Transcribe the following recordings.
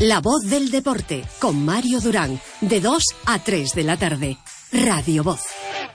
La voz del deporte, con Mario Durán, de 2 a 3 de la tarde. Radio Voz.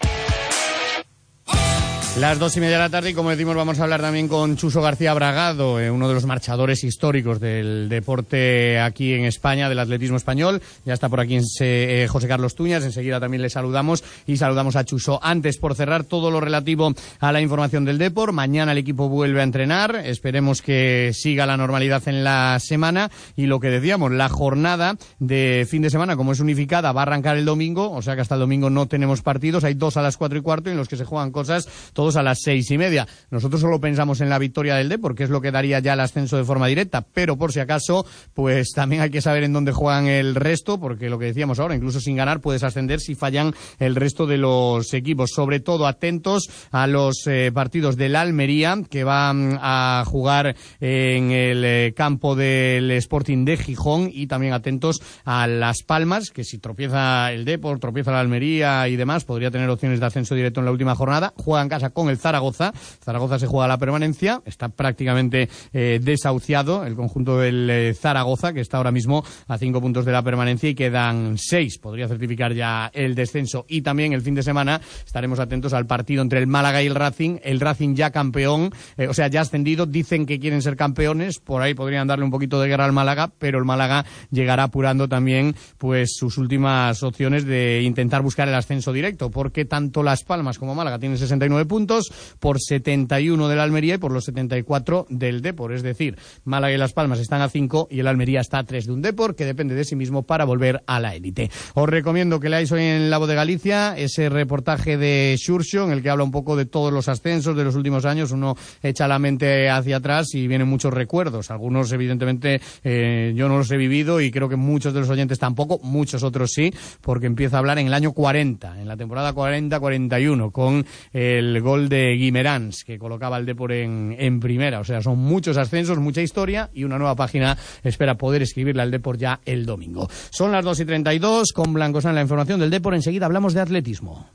Las 2:30 de la tarde y, como decimos, vamos a hablar también con Chuso García Bragado, uno de los marchadores históricos del deporte aquí en España, del atletismo español. Ya está por aquí José Carlos Tuñas, enseguida también le saludamos y saludamos a Chuso. Antes, por cerrar todo lo relativo a la información del deporte, mañana el equipo vuelve a entrenar, esperemos que siga la normalidad en la semana y lo que decíamos, la jornada de fin de semana, como es unificada, va a arrancar el domingo, o sea que hasta el domingo no tenemos partidos, hay 2 a las 4:15 en los que se juegan cosas, todos a las 6:30. Nosotros solo pensamos en la victoria del Depor, que es lo que daría ya el ascenso de forma directa, pero por si acaso, pues también hay que saber en dónde juegan el resto, porque lo que decíamos ahora, incluso sin ganar puedes ascender si fallan el resto de los equipos. Sobre todo atentos a los partidos del Almería, que van a jugar en el campo del Sporting de Gijón, y también atentos a Las Palmas, que si tropieza el Depor, tropieza la Almería y demás, podría tener opciones de ascenso directo en la última jornada. Juega en casa con el Zaragoza. Zaragoza se juega la permanencia, está prácticamente desahuciado el conjunto del Zaragoza, que está ahora mismo a 5 puntos de la permanencia y quedan 6. Podría certificar ya el descenso. Y también el fin de semana estaremos atentos al partido entre el Málaga y el Racing. El Racing ya campeón, o sea, ya ascendido. Dicen que quieren ser campeones, por ahí podrían darle un poquito de guerra al Málaga, pero el Málaga llegará apurando también pues sus últimas opciones de intentar buscar el ascenso directo, porque tanto Las Palmas como Málaga tienen 69 puntos, por 71 del Almería y por los 74 del Depor. Es decir, Málaga y Las Palmas están a 5 y el Almería está a 3 de un Depor, que depende de sí mismo para volver a la élite. Os recomiendo que leáis hoy en La Voz de Galicia ese reportaje de Xurxo, en el que habla un poco de todos los ascensos de los últimos años. Uno echa la mente hacia atrás y vienen muchos recuerdos. Algunos, evidentemente, yo no los he vivido y creo que muchos de los oyentes tampoco, muchos otros sí, porque empieza a hablar en el año 40, en la temporada 40-41, con el gol de Guimerans, que colocaba al Depor en primera. O sea, son muchos ascensos, mucha historia, y una nueva página espera poder escribirle al Depor ya el domingo. Son las 2:32, con Blancosan la información del Depor. Enseguida hablamos de atletismo.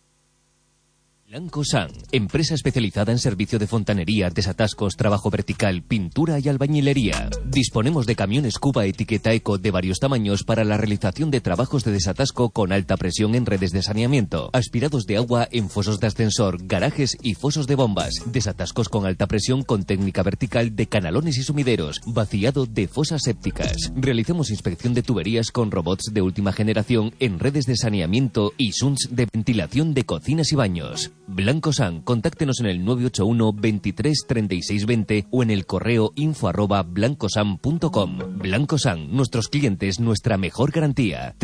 Blancosan, empresa especializada en servicio de fontanería, desatascos, trabajo vertical, pintura y albañilería. Disponemos de camiones Cuba etiqueta Eco de varios tamaños para la realización de trabajos de desatasco con alta presión en redes de saneamiento, aspirados de agua en fosos de ascensor, garajes y fosos de bombas, desatascos con alta presión con técnica vertical de canalones y sumideros, vaciado de fosas sépticas. Realizamos inspección de tuberías con robots de última generación en redes de saneamiento y sunts de ventilación de cocinas y baños. Blancosan, contáctenos en el 981 23 36 20 o en el correo info@blancosan.com. Blancosan, nuestros clientes, nuestra mejor garantía.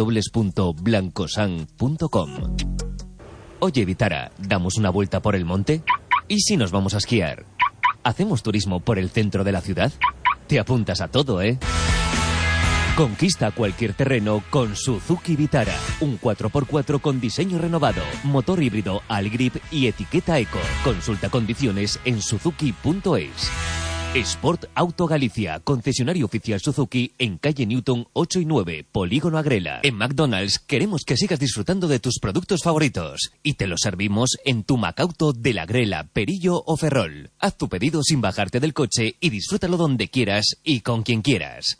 www.blancosan.com. Oye, Vitara, ¿damos una vuelta por el monte? ¿Y si nos vamos a esquiar? ¿Hacemos turismo por el centro de la ciudad? Te apuntas a todo, ¿eh? Conquista cualquier terreno con Suzuki Vitara. Un 4x4 con diseño renovado, motor híbrido Allgrip y etiqueta Eco. Consulta condiciones en suzuki.es. Sport Auto Galicia, concesionario oficial Suzuki en calle Newton 8 y 9, Polígono Agrela. En McDonald's queremos que sigas disfrutando de tus productos favoritos y te los servimos en tu Macauto de la Agrela, Perillo o Ferrol. Haz tu pedido sin bajarte del coche y disfrútalo donde quieras y con quien quieras.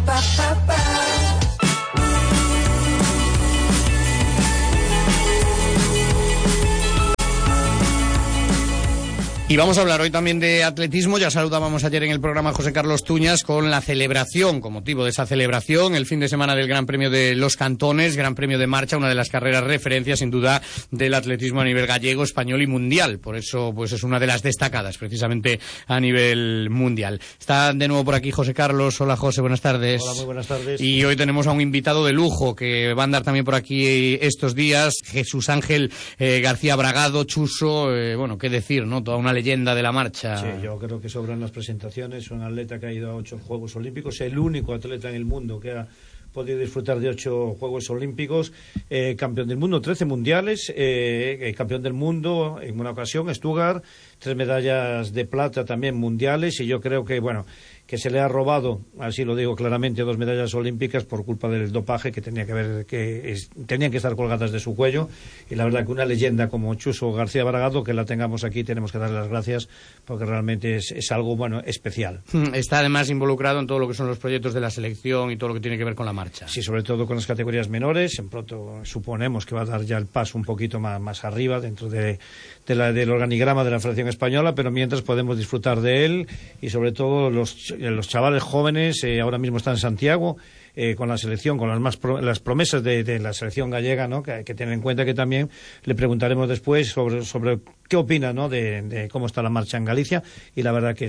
Y vamos a hablar hoy también de atletismo. Ya saludábamos ayer en el programa a José Carlos Tuñas con la celebración, con motivo de esa celebración, el fin de semana del Gran Premio de los Cantones, Gran Premio de Marcha, una de las carreras referencias sin duda del atletismo a nivel gallego, español y mundial. Por eso pues es una de las destacadas precisamente a nivel mundial. Está de nuevo por aquí José Carlos. Hola José, buenas tardes. Hola, muy buenas tardes. Y hoy tenemos a un invitado de lujo que va a andar también por aquí estos días, Jesús Ángel García Bragado, Chuso, bueno, qué decir, ¿no? Toda una leyenda de la marcha. Sí, yo creo que sobran las presentaciones. Un atleta que ha ido a 8 Juegos Olímpicos, el único atleta en el mundo que ha podido disfrutar de 8 Juegos Olímpicos, campeón del mundo, 13 mundiales, campeón del mundo en una ocasión, Stuttgart, 3 medallas de plata también mundiales, y yo creo que, bueno, que se le ha robado, así lo digo claramente, 2 medallas olímpicas por culpa del dopaje que tenían que estar colgadas de su cuello, y la verdad que una leyenda como Chuso García Bragado, que la tengamos aquí, tenemos que darle las gracias, porque realmente es algo especial. Está además involucrado en todo lo que son los proyectos de la selección y todo lo que tiene que ver con la marcha. Sí, sobre todo con las categorías menores. En pronto suponemos que va a dar ya el paso un poquito más arriba dentro del organigrama de la Federación Española, pero mientras podemos disfrutar de él, y sobre todo los chavales jóvenes ahora mismo están en Santiago con la selección, con las promesas de la selección gallega, ¿no? Que hay que tener en cuenta que también le preguntaremos después sobre qué opina, ¿no? de cómo está la marcha en Galicia, y la verdad que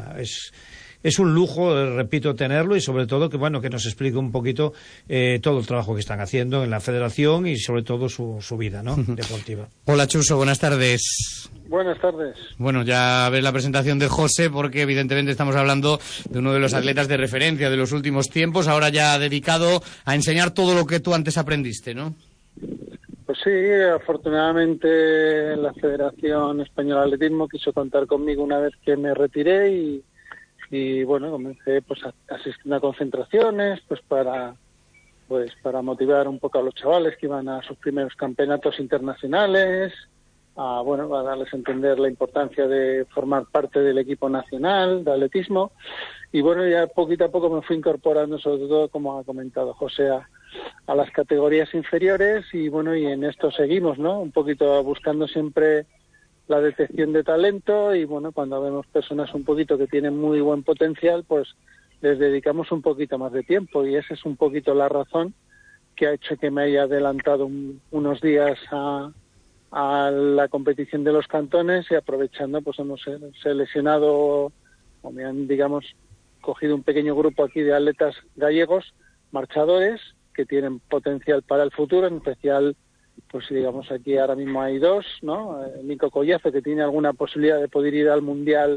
es un lujo, repito, tenerlo, y sobre todo que nos explique un poquito todo el trabajo que están haciendo en la federación y sobre todo su vida, ¿no? deportiva. Hola Chuso, buenas tardes. Buenas tardes. Bueno, ya ves la presentación de José, porque evidentemente estamos hablando de uno de los atletas de referencia de los últimos tiempos, ahora ya dedicado a enseñar todo lo que tú antes aprendiste, ¿no? Pues sí, afortunadamente la Federación Española de Atletismo quiso contar conmigo una vez que me retiré, y bueno, comencé pues a asistir a concentraciones para motivar un poco a los chavales que iban a sus primeros campeonatos internacionales, a darles a entender la importancia de formar parte del equipo nacional de atletismo, y bueno, ya poquito a poco me fui incorporando, sobre todo, como ha comentado José, a las categorías inferiores, y bueno, y en esto seguimos, ¿no? Un poquito buscando siempre la detección de talento, y bueno, cuando vemos personas un poquito que tienen muy buen potencial, pues les dedicamos un poquito más de tiempo, y esa es un poquito la razón que ha hecho que me haya adelantado unos días a la competición de los cantones, y aprovechando, pues hemos seleccionado, o me han, cogido un pequeño grupo aquí de atletas gallegos, marchadores, que tienen potencial para el futuro, en especial, pues aquí ahora mismo hay 2, ¿no? Nico Collazo, que tiene alguna posibilidad de poder ir al Mundial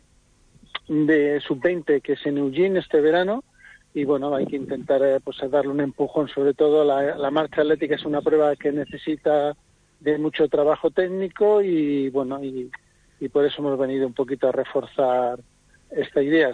de Sub-20, que es en Eugene este verano, y bueno, hay que intentar darle un empujón. Sobre todo la marcha atlética es una prueba que necesita de mucho trabajo técnico, y bueno, y por eso hemos venido un poquito a reforzar esta idea.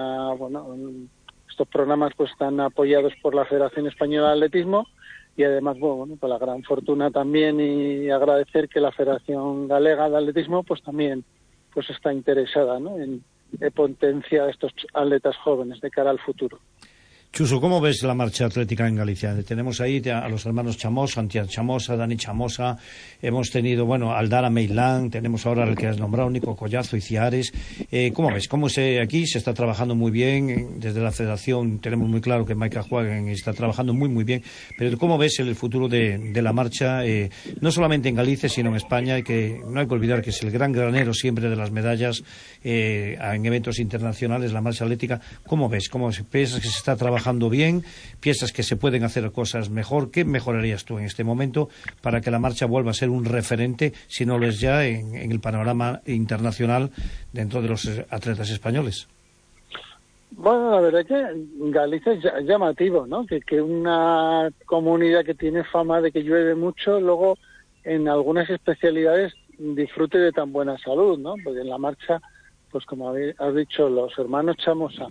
Estos programas pues están apoyados por la Federación Española de Atletismo, y además, con la gran fortuna también, y agradecer que la Federación Galega de Atletismo pues también pues está interesada, ¿no? en potenciar a estos atletas jóvenes de cara al futuro. Chuso, ¿cómo ves la marcha atlética en Galicia? Tenemos ahí a los hermanos Chamosa, Antía Chamosa, Dani Chamosa, hemos tenido, Aldara Meilán, tenemos ahora el que has nombrado, Nico Collazo y Ciares. ¿Cómo ves? Aquí se está trabajando muy bien, desde la federación tenemos muy claro que Maika Juagen está trabajando muy muy bien, pero ¿cómo ves el futuro de la marcha, no solamente en Galicia, sino en España? Y que no hay que olvidar que es el gran granero siempre de las medallas en eventos internacionales, la marcha atlética. ¿Cómo ves? ¿Piensas que se está trabajando bien? ¿Piensas que se pueden hacer cosas mejor? ¿Qué mejorarías tú en este momento para que la marcha vuelva a ser un referente, si no lo es ya, en el panorama internacional dentro de los atletas españoles? Bueno, la verdad que Galicia es llamativo, ¿no? Que una comunidad que tiene fama de que llueve mucho, luego en algunas especialidades disfrute de tan buena salud, ¿no? Porque en la marcha, pues como has dicho, los hermanos Chamosa,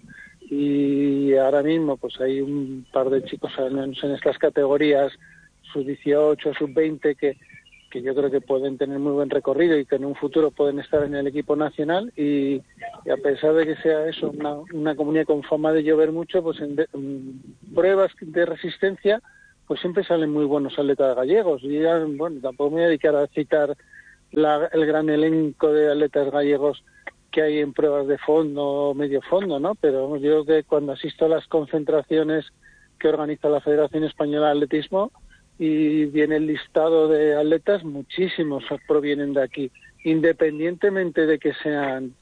y ahora mismo pues hay un par de chicos en estas categorías, sub-18, sub-20, que yo creo que pueden tener muy buen recorrido y que en un futuro pueden estar en el equipo nacional, y a pesar de que sea eso, una comunidad con fama de llover mucho, pues en pruebas de resistencia pues siempre salen muy buenos atletas gallegos. Y ya, tampoco me voy a dedicar a citar el gran elenco de atletas gallegos que hay en pruebas de fondo o medio fondo, ¿no? Pero yo creo que cuando asisto a las concentraciones que organiza la Federación Española de Atletismo y viene el listado de atletas, muchísimos provienen de aquí, independientemente de que sean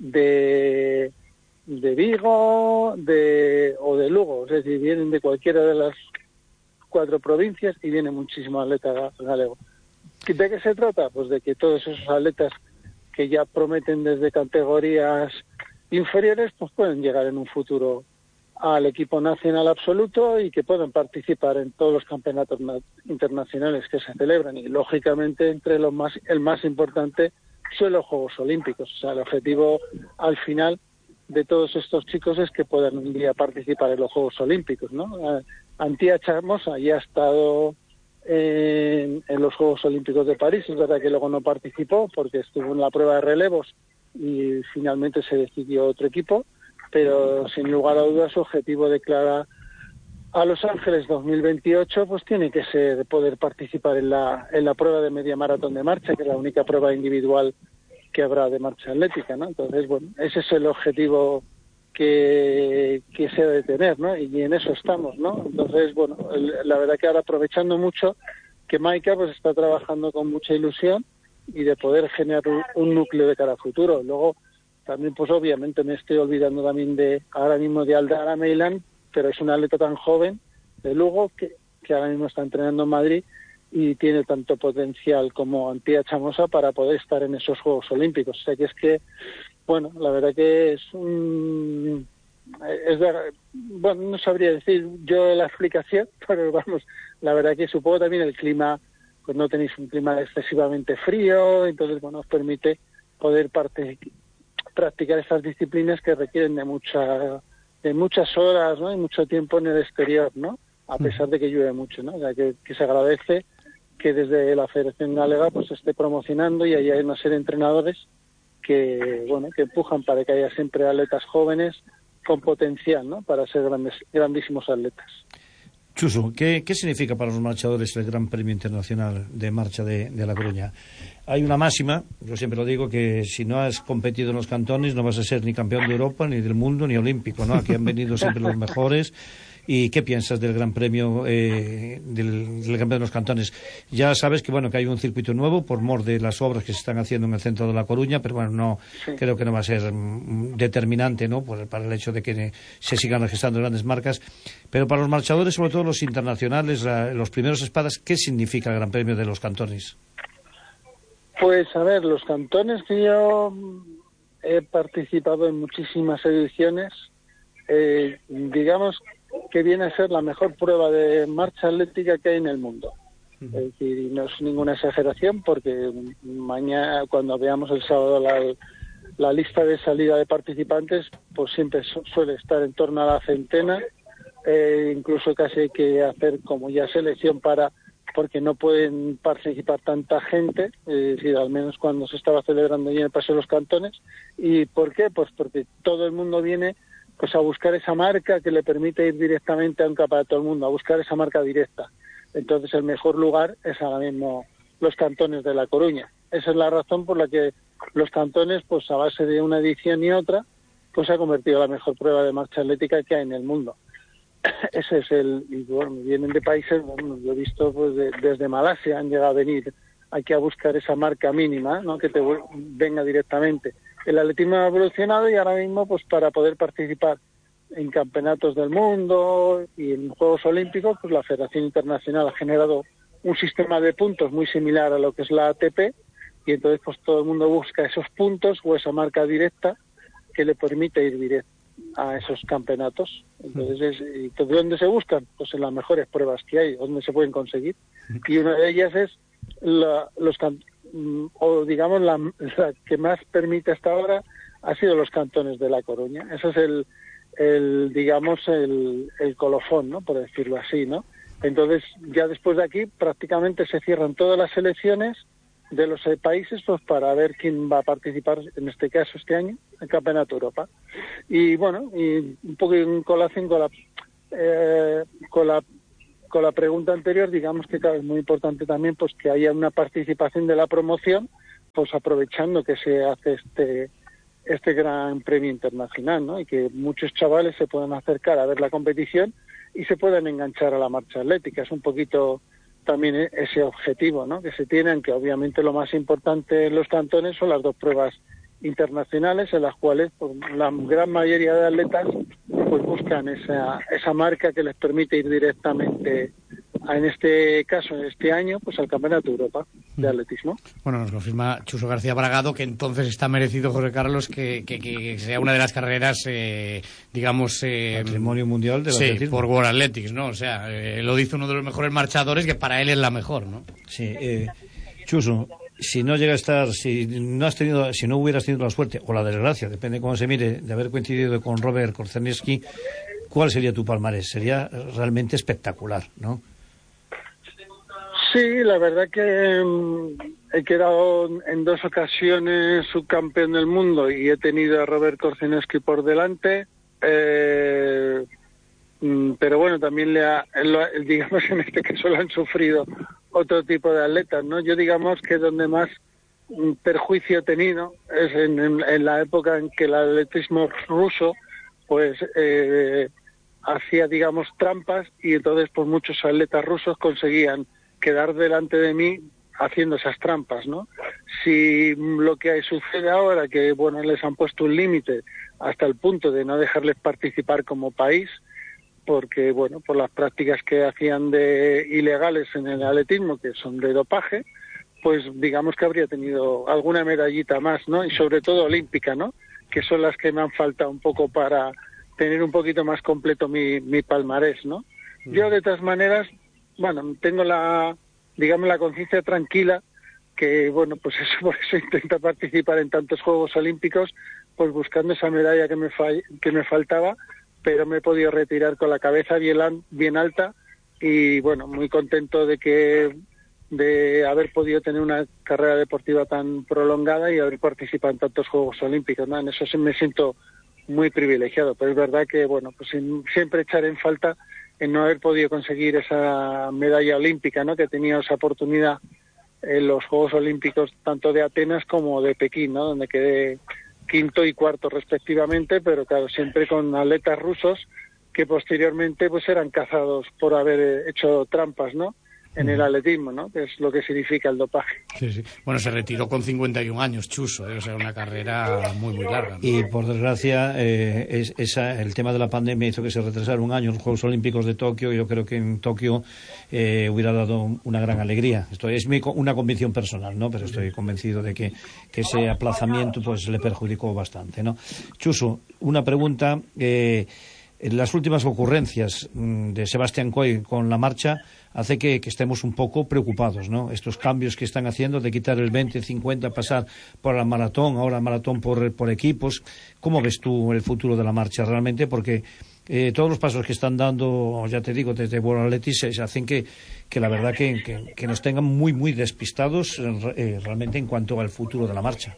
de Vigo o de Lugo, es decir, vienen de cualquiera de las 4 provincias y viene muchísimos atletas galegos. ¿De qué se trata? Pues de que todos esos atletas que ya prometen desde categorías inferiores, pues pueden llegar en un futuro al equipo nacional absoluto y que puedan participar en todos los campeonatos internacionales que se celebran. Y lógicamente el más importante son los Juegos Olímpicos. O sea, el objetivo al final de todos estos chicos es que puedan un día participar en los Juegos Olímpicos, ¿no? Antía Chamosa ya ha estado en los Juegos Olímpicos de París, es verdad que luego no participó porque estuvo en la prueba de relevos y finalmente se decidió otro equipo, pero sin lugar a dudas su objetivo de cara a Los Ángeles 2028 pues tiene que ser poder participar en la prueba de media maratón de marcha, que es la única prueba individual que habrá de marcha atlética, ¿no? Entonces, bueno, ese es el objetivo que se ha de tener, ¿no? Y en eso estamos, ¿no? Entonces, bueno, la verdad que ahora aprovechando mucho que Maika pues está trabajando con mucha ilusión y de poder generar un núcleo de cara a futuro. Luego, también, pues obviamente me estoy olvidando también ahora mismo de Aldara Meilan, pero es una atleta tan joven de Lugo que ahora mismo está entrenando en Madrid y tiene tanto potencial como Antía Chamosa para poder estar en esos Juegos Olímpicos. O sea que es que, bueno, la verdad que bueno, no sabría decir yo la explicación, pero vamos, la verdad que supongo también el clima, pues no tenéis un clima excesivamente frío, entonces, bueno, os permite poder practicar estas disciplinas que requieren de muchas horas, ¿no? Y mucho tiempo en el exterior, ¿no? A pesar de que llueve mucho, ¿no? O sea, que se agradece que desde la Federación Galega pues se esté promocionando y hay una serie de entrenadores que, bueno, que empujan para que haya siempre atletas jóvenes con potencial, ¿no? Para ser grandísimos atletas. Chuso, ¿qué significa para los marchadores el Gran Premio Internacional de Marcha de La Coruña? Hay una máxima, yo siempre lo digo, que si no has competido en los cantones no vas a ser ni campeón de Europa, ni del mundo, ni olímpico, ¿no? Aquí han venido siempre los mejores. ¿Y qué piensas del Gran Premio del Campeonato de los Cantones? Ya sabes que bueno que hay un circuito nuevo por mor de las obras que se están haciendo en el centro de La Coruña, pero bueno, creo que no va a ser determinante, ¿no? Para el hecho de que se sigan registrando grandes marcas. Pero para los marchadores, sobre todo los internacionales, los primeros espadas, ¿qué significa el Gran Premio de los Cantones? Pues a ver, los cantones que yo he participado en muchísimas ediciones, digamos que viene a ser la mejor prueba de marcha atlética que hay en el mundo. Es decir, y no es ninguna exageración porque mañana, cuando veamos el sábado la lista de salida de participantes, pues siempre suele estar en torno a la centena, incluso casi hay que hacer como ya selección porque no pueden participar tanta gente, es decir, al menos cuando se estaba celebrando ya en el Paseo de los Cantones. ¿Y por qué? Pues porque todo el mundo viene pues a buscar esa marca que le permite ir directamente a un campeonato del mundo, a buscar esa marca directa. Entonces el mejor lugar es ahora mismo los cantones de La Coruña. Esa es la razón por la que los cantones, pues a base de una edición y otra, pues se ha convertido en la mejor prueba de marcha atlética que hay en el mundo. Ese es y bueno, vienen de países, bueno, yo he visto pues desde Malasia han llegado a venir aquí a buscar esa marca mínima, ¿no? Que te venga directamente. El atletismo ha evolucionado y ahora mismo, pues para poder participar en campeonatos del mundo y en Juegos Olímpicos, pues la Federación Internacional ha generado un sistema de puntos muy similar a lo que es la ATP y entonces pues todo el mundo busca esos puntos o esa marca directa que le permite ir directo a esos campeonatos. Entonces, ¿dónde se buscan? Pues en las mejores pruebas que hay, donde se pueden conseguir. Y una de ellas es la que más permite hasta ahora ha sido los cantones de La Coruña. Eso es el colofón, ¿no? Por decirlo así, ¿no? Entonces, ya después de aquí prácticamente se cierran todas las selecciones de los países pues para ver quién va a participar, en este caso este año, en el Campeonato de Europa. Y bueno, y un poco en colación con la pregunta anterior, digamos que claro, es muy importante también pues que haya una participación de la promoción, pues aprovechando que se hace este Gran Premio Internacional, ¿no? Y que muchos chavales se puedan acercar a ver la competición y se puedan enganchar a la marcha atlética. Es un poquito también ese objetivo, ¿no? Que se tienen, que obviamente lo más importante en los cantones son las dos pruebas internacionales en las cuales pues, la gran mayoría de atletas pues buscan esa marca que les permite ir directamente en este caso, este año, pues al Campeonato de Europa de atletismo. Bueno, nos confirma Chuso García Bragado que entonces está merecido, José Carlos, que sea una de las carreras, digamos... Patrimonio mundial del atletismo. Sí, por World Athletics, ¿no? O sea, lo dice uno de los mejores marchadores, que para él es la mejor, ¿no? Sí, Chuso, si no llega a estar, si no hubieras tenido la suerte o la desgracia, depende cómo se mire, de haber coincidido con Robert Korzeniowski, ¿cuál sería tu palmarés? Sería realmente espectacular, ¿no? Sí, la verdad que he quedado en 2 ocasiones subcampeón del mundo y he tenido a Robert Korzeniowski por delante. Pero bueno, también digamos en este caso lo han sufrido otro tipo de atletas, ¿no? Yo digamos que donde más perjuicio he tenido es en la época en que el atletismo ruso pues hacía, digamos, trampas, y entonces pues muchos atletas rusos conseguían quedar delante de mí haciendo esas trampas, ¿no? Si lo que sucede ahora, que bueno, les han puesto un límite hasta el punto de no dejarles participar como país, porque bueno, por las prácticas que hacían de ilegales en el atletismo, que son de dopaje, pues digamos que habría tenido alguna medallita más, ¿no? Y sobre todo olímpica, ¿no? Que son las que me han faltado un poco para tener un poquito más completo mi palmarés, ¿no? Yo de todas maneras, bueno, tengo la conciencia tranquila que, bueno, pues eso, por eso intento participar en tantos Juegos Olímpicos, pues buscando esa medalla que me faltaba, pero me he podido retirar con la cabeza bien alta y, bueno, muy contento de haber podido tener una carrera deportiva tan prolongada y haber participado en tantos Juegos Olímpicos, ¿no? En eso sí me siento muy privilegiado, pero es verdad que, bueno, pues siempre echar en falta en no haber podido conseguir esa medalla olímpica, ¿no? Que he tenido esa oportunidad en los Juegos Olímpicos tanto de Atenas como de Pekín, ¿no? Donde quedé 5º y 4º respectivamente, pero claro, siempre con atletas rusos que posteriormente pues eran cazados por haber hecho trampas, ¿no? En el atletismo, ¿no? Que es lo que significa el dopaje. Sí, sí. Bueno, se retiró con 51 años, Chuso, o sea, una carrera muy, muy larga, ¿no? Y por desgracia, el tema de la pandemia hizo que se retrasaran un año los Juegos Olímpicos de Tokio. Yo creo que en Tokio hubiera dado una gran alegría. Esto es una convicción personal, ¿no? Pero estoy convencido de que ese aplazamiento pues le perjudicó bastante, ¿no? Chuso, una pregunta. Las últimas ocurrencias de Sebastián Coe con la marcha hace que estemos un poco preocupados, ¿no? Estos cambios que están haciendo de quitar el 20-50, pasar por la maratón, ahora maratón por equipos. ¿Cómo ves tú el futuro de la marcha realmente? Porque todos los pasos que están dando, ya te digo, desde World Athletics se hacen que la verdad que nos tengan muy, muy despistados realmente en cuanto al futuro de la marcha.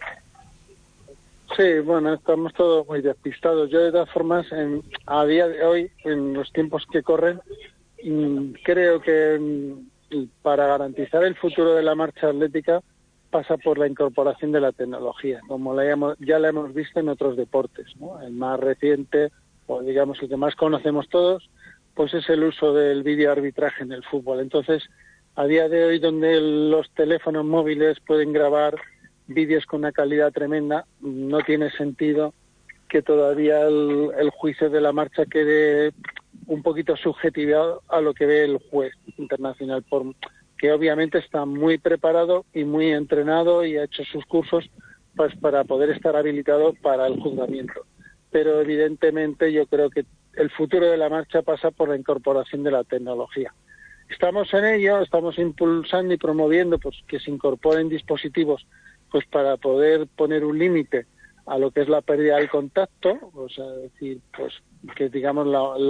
Sí, bueno, estamos todos muy despistados. Yo, de todas formas, a día de hoy, en los tiempos que corren, creo que para garantizar el futuro de la marcha atlética pasa por la incorporación de la tecnología, como ya la hemos visto en otros deportes, ¿no? El más reciente, o digamos el que más conocemos todos, pues es el uso del videoarbitraje en el fútbol. Entonces, a día de hoy, donde los teléfonos móviles pueden grabar vídeos con una calidad tremenda, no tiene sentido que todavía el juicio de la marcha quede un poquito subjetivado a lo que ve el juez internacional, que obviamente está muy preparado y muy entrenado y ha hecho sus cursos pues para poder estar habilitado para el juzgamiento. Pero evidentemente yo creo que el futuro de la marcha pasa por la incorporación de la tecnología. Estamos en ello, estamos impulsando y promoviendo pues que se incorporen dispositivos pues para poder poner un límite a lo que es la pérdida del contacto, o sea, decir, pues que digamos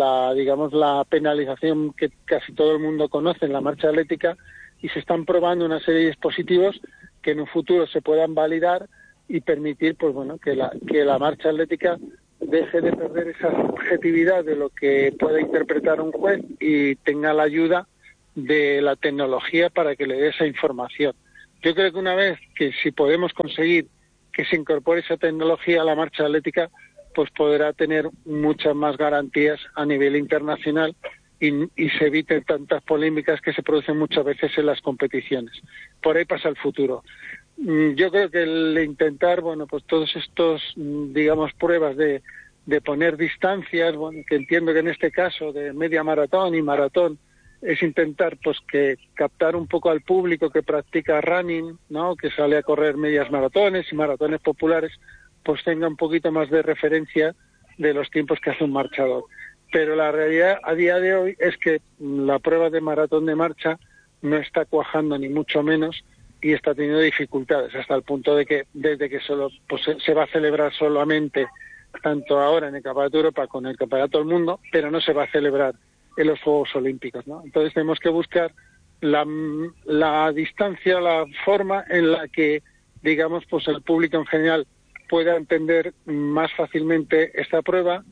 la penalización que casi todo el mundo conoce en la marcha atlética, y se están probando una serie de dispositivos que en un futuro se puedan validar y permitir pues bueno que la marcha atlética deje de perder esa subjetividad de lo que pueda interpretar un juez y tenga la ayuda de la tecnología para que le dé esa información. Yo creo que una vez que si podemos conseguir que se incorpore esa tecnología a la marcha atlética, pues podrá tener muchas más garantías a nivel internacional y se eviten tantas polémicas que se producen muchas veces en las competiciones. Por ahí pasa el futuro. Yo creo que el intentar, bueno, pues todos estos, digamos, pruebas de poner distancias, bueno, que entiendo que en este caso de media maratón y maratón, es intentar pues que captar un poco al público que practica running, ¿no? Que sale a correr medias maratones y maratones populares, pues tenga un poquito más de referencia de los tiempos que hace un marchador. Pero la realidad a día de hoy es que la prueba de maratón de marcha no está cuajando ni mucho menos, y está teniendo dificultades hasta el punto de que desde que solo pues, se va a celebrar solamente tanto ahora en el Campeonato de Europa con el Campeonato del Mundo, pero no se va a celebrar en los Juegos Olímpicos, ¿no? Entonces tenemos que buscar la distancia, la forma en la que, digamos, pues el público en general pueda entender más fácilmente esta prueba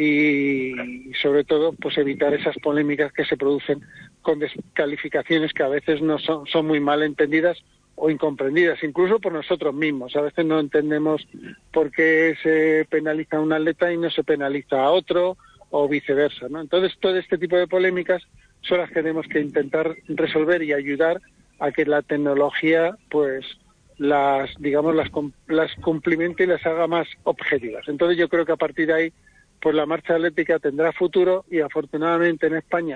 y sobre todo pues evitar esas polémicas que se producen con descalificaciones que a veces no son muy mal entendidas o incomprendidas, incluso por nosotros mismos. A veces no entendemos por qué se penaliza a un atleta y no se penaliza a otro, o viceversa, ¿no? Entonces, todo este tipo de polémicas son las que tenemos que intentar resolver y ayudar a que la tecnología, pues, las cumplimente y las haga más objetivas. Entonces, yo creo que a partir de ahí, pues la marcha atlética tendrá futuro y, afortunadamente, en España,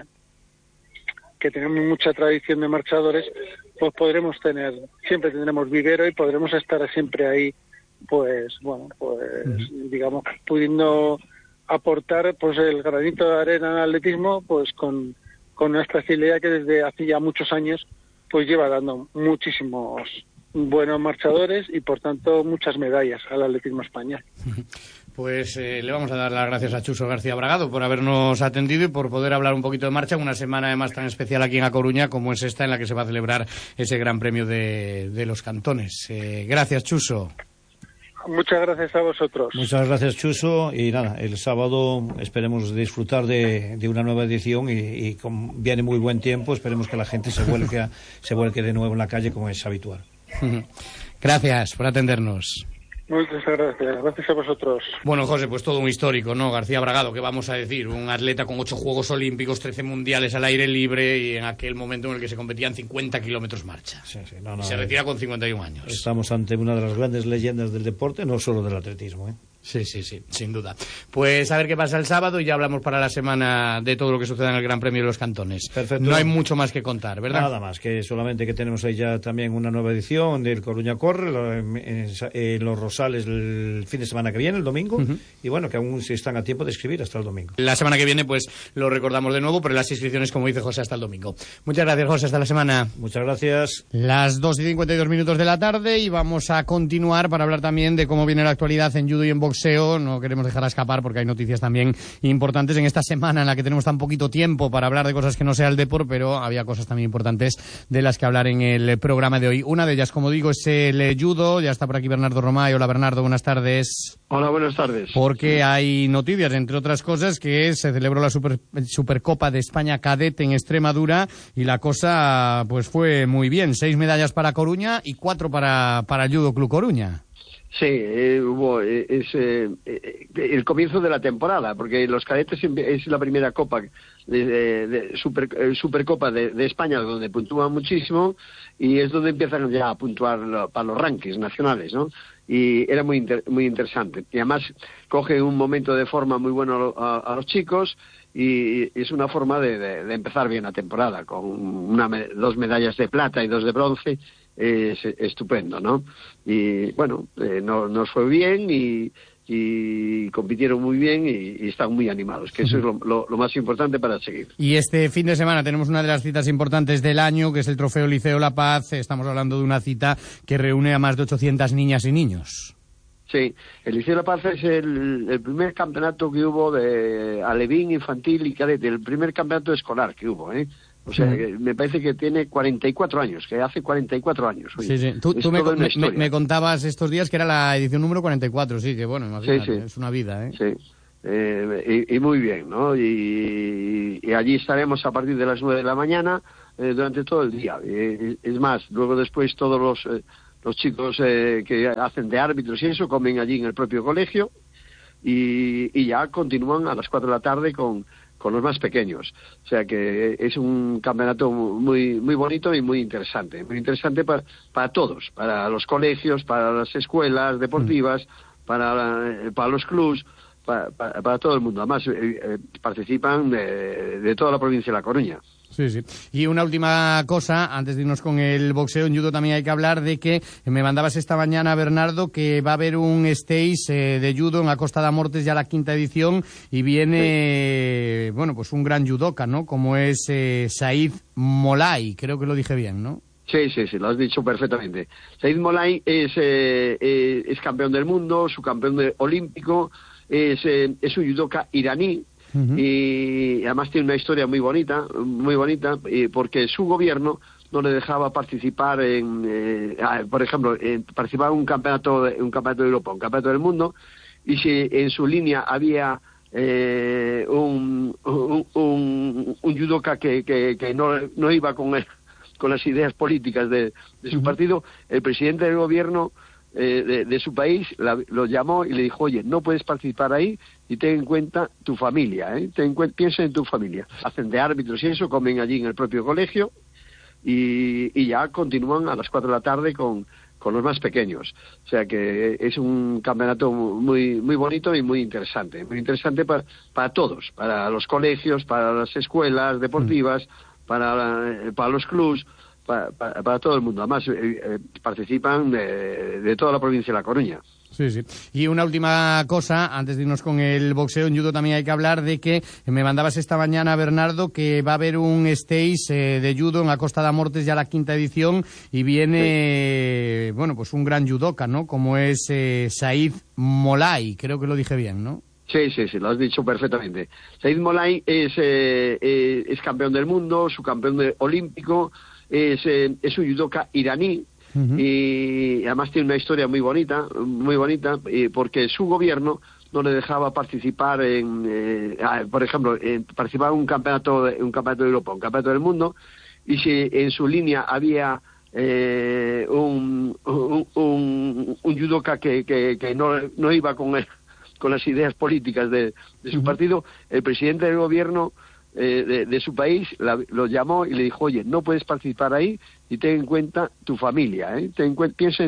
que tenemos mucha tradición de marchadores, pues siempre tendremos vivero y podremos estar siempre ahí, pues, bueno, pues, digamos, pudiendo aportar pues el granito de arena al atletismo, pues con nuestra facilidad que desde hace ya muchos años pues lleva dando muchísimos buenos marchadores y por tanto muchas medallas al atletismo español. Pues le vamos a dar las gracias a Chuso García Bragado por habernos atendido y por poder hablar un poquito de marcha en una semana además tan especial aquí en A Coruña como es esta en la que se va a celebrar ese Gran Premio de los Cantones. Gracias, Chuso. Muchas gracias a vosotros. Muchas gracias, Chuso. Y nada, el sábado esperemos disfrutar de una nueva edición y viene muy buen tiempo. Esperemos que la gente se vuelque de nuevo en la calle como es habitual. Gracias por atendernos. Muchas gracias. Gracias a vosotros. Bueno, José, pues todo un histórico, ¿no? García Bragado, ¿qué vamos a decir? Un atleta con 8 Juegos Olímpicos, 13 mundiales al aire libre y en aquel momento en el que se competían 50 kilómetros marcha. Sí, se retira con 51 años. Estamos ante una de las grandes leyendas del deporte, no solo del atletismo, ¿eh? Sí, sin duda. Pues a ver qué pasa el sábado y ya hablamos para la semana de todo lo que suceda en el Gran Premio de los Cantones. Perfecto. No hay mucho más que contar, ¿verdad? Nada más, que solamente que tenemos ahí ya también una nueva edición del Coruña Corre, en Los Rosales el fin de semana que viene, el domingo, y bueno, que aún si están a tiempo de escribir hasta el domingo. La semana que viene, pues lo recordamos de nuevo, pero las inscripciones, como dice José, hasta el domingo. Muchas gracias, José, hasta la semana. Muchas gracias. Las 2:52 de la tarde y vamos a continuar para hablar también de cómo viene la actualidad en judo y en boxeo. No queremos dejarla escapar porque hay noticias también importantes en esta semana en la que tenemos tan poquito tiempo para hablar de cosas que no sea el deporte, pero había cosas también importantes de las que hablar en el programa de hoy. Una de ellas, como digo, es el judo. Ya está por aquí Bernardo Romay. Hola, Bernardo, buenas tardes. Hola, buenas tardes. Porque hay noticias, entre otras cosas, que se celebró la Supercopa de España Cadete en Extremadura y la cosa pues fue muy bien. 6 medallas para Coruña y 4 para el Judo Club Coruña. Sí, hubo el comienzo de la temporada, porque los cadetes es la primera copa Supercopa de España donde puntúan muchísimo y es donde empiezan ya a puntuar para los rankings nacionales, ¿no? Y era muy interesante. Y además coge un momento de forma muy bueno a los chicos y es una forma de empezar bien la temporada con 2 medallas de plata y 2 de bronce. Es estupendo, ¿no? Y bueno, nos fue bien y compitieron muy bien y están muy animados, que eso es lo más importante para seguir. Y este fin de semana tenemos una de las citas importantes del año, que es el Trofeo Liceo La Paz. Estamos hablando de una cita que reúne a más de 800 niñas y niños. Sí, el Liceo La Paz es el primer campeonato que hubo de alevín, infantil y cadete, el primer campeonato escolar que hubo, ¿eh? O sea, me parece que tiene 44 años, que hace 44 años. Oye, sí. Tú me contabas estos días que era la edición número 44, sí, que bueno, imagínate, es una vida, ¿eh? Sí, y muy bien, ¿no? Y allí estaremos a partir de las 9 de la mañana durante todo el día. Es más, luego después todos los chicos que hacen de árbitros y eso comen allí en el propio colegio y ya continúan a las 4 de la tarde con los más pequeños. O sea que es un campeonato muy muy bonito y muy interesante para todos, para los colegios, para las escuelas deportivas, para los clubs, para todo el mundo. Además participan de toda la provincia de La Coruña. Sí. Y una última cosa, antes de irnos con el boxeo, en judo también hay que hablar de que me mandabas esta mañana, Bernardo, que va a haber un stage de judo en la Costa da Mortes, ya la 5ª edición, y viene, bueno, pues un gran judoka, ¿no? Como es Said Molay, creo que lo dije bien, ¿no? Sí, lo has dicho perfectamente. Said Molay es campeón del mundo, subcampeón olímpico, es un judoka iraní. Y además tiene una historia muy bonita, porque su gobierno no le dejaba participar por ejemplo, participar en un campeonato de Europa, un campeonato del mundo, y si en su línea había un judoka que no iba con las ideas políticas de su partido, el presidente del gobierno de su país lo llamó y le dijo: oye, no puedes participar ahí y ten en cuenta tu familia, piensa en tu familia. Hacen de árbitros y eso, comen allí en el propio colegio y ya continúan a las 4 de la tarde con los más pequeños. O sea que es un campeonato muy muy bonito y muy interesante para todos, para los colegios, para las escuelas deportivas, para los clubs, para todo el mundo. Además, participan de toda la provincia de La Coruña. Sí. Y una última cosa, antes de irnos con el boxeo, en judo también hay que hablar de que me mandabas esta mañana, Bernardo, que va a haber un stage de judo en la Costa da Mortes, ya la 5ª edición, y viene, pues un gran judoka, ¿no? Como es Said Molay, creo que lo dije bien, ¿no? Sí, lo has dicho perfectamente. Said Molay es campeón del mundo, subcampeón olímpico, es un judoka iraní. Y además tiene una historia muy bonita, porque su gobierno no le dejaba participar por ejemplo, participar en un campeonato de Europa, un campeonato del mundo, y si en su línea había un judoka que no iba con las ideas políticas de su partido, el presidente del gobierno de su país lo llamó y le dijo: oye, no puedes participar ahí y ten en cuenta tu familia, piensa en